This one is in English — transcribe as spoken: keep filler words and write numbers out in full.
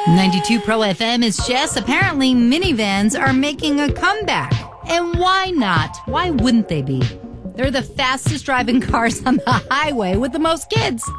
ninety-two Pro F M is Jess. Apparently, minivans are making a comeback. And why not? Why wouldn't they be? They're the fastest driving cars on the highway with the most kids.